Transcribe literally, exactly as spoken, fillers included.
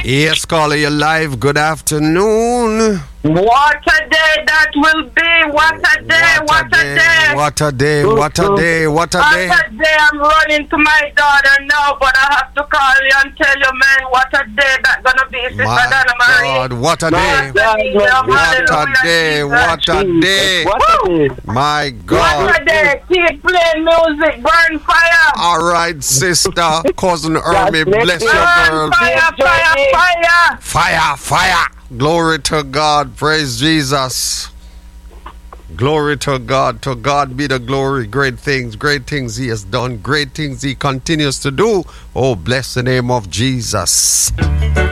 Yes, caller, you're live. Good afternoon. What a day that will be. What a day. What, what a day. day. What a day. What a day. What a day. What a day. I'm running to my daughter now, but I have to call you and tell you, man, what a day that's going to be, Sister My Donna Marie. God, what a day. What a day. What a day. What a day. My God. What a day. Keep playing music. Burn fire. All right, sister. Cousin Ermi, bless your girl. Burn fire, fire, fire. Fire, fire. Glory to God. Praise Jesus. Glory to God. To God be the glory. Great things, great things he has done. Great things he continues to do. Oh, bless the name of Jesus.